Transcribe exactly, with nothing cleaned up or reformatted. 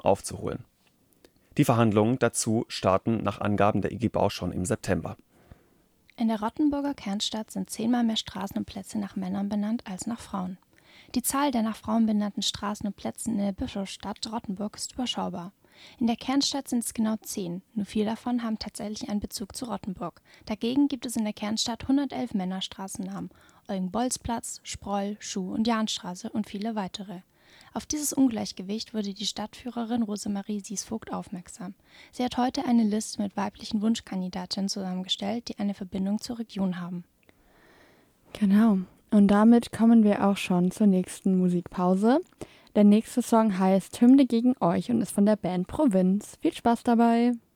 aufzuholen. Die Verhandlungen dazu starten nach Angaben der I G Bau schon im September. In der Rottenburger Kernstadt sind zehnmal mehr Straßen und Plätze nach Männern benannt als nach Frauen. Die Zahl der nach Frauen benannten Straßen und Plätzen in der Bischofsstadt Rottenburg ist überschaubar. In der Kernstadt sind es genau zehn, nur vier davon haben tatsächlich einen Bezug zu Rottenburg. Dagegen gibt es in der Kernstadt hundertelf Männerstraßennamen, Eugen-Bolz-Platz, Sproll, Schuh- und Jahnstraße und viele weitere. Auf dieses Ungleichgewicht wurde die Stadtführerin Rosemarie Siesvogt aufmerksam. Sie hat heute eine Liste mit weiblichen Wunschkandidatinnen zusammengestellt, die eine Verbindung zur Region haben. Genau. Und damit kommen wir auch schon zur nächsten Musikpause. Der nächste Song heißt Hymne gegen euch und ist von der Band Provinz. Viel Spaß dabei!